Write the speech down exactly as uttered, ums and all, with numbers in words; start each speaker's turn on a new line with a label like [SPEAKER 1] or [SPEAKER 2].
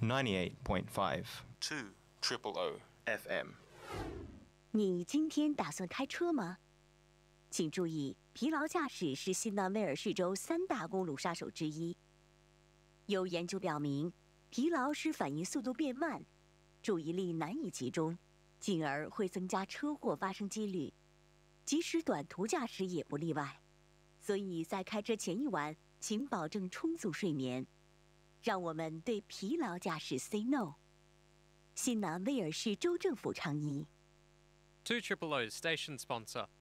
[SPEAKER 1] ninety-eight point five
[SPEAKER 2] two triple O
[SPEAKER 1] F M。
[SPEAKER 3] 你今天打算开车吗？请注意，疲劳驾驶是新南威尔士州三大公路杀手之一。有研究表明，疲劳使反应速度变慢，注意力难以集中，进而会增加车祸发生几率。即使短途驾驶也不例外。所以在开车前一晚，请保证充足睡眠。让我们对疲劳驾驶 say no。新南威尔士州政府倡议。
[SPEAKER 4] two Triple O's station sponsor.